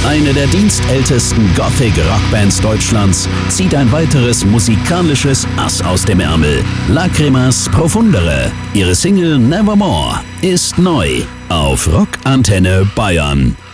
Eine der dienstältesten Gothic-Rockbands Deutschlands zieht ein weiteres musikalisches Ass aus dem Ärmel. Lacrimas Profundere. Ihre Single Nevermore ist neu auf Rock Antenne Bayern.